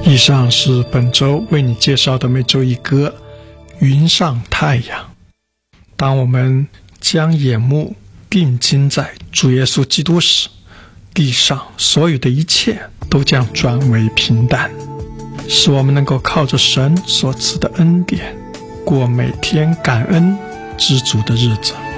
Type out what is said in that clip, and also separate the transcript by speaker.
Speaker 1: 以上是本周为你介绍的每周一歌云上太阳。当我们将眼目定睛在主耶稣基督时，地上所有的一切都将转为平淡，使我们能够靠着神所赐的恩典，过每天感恩知足的日子。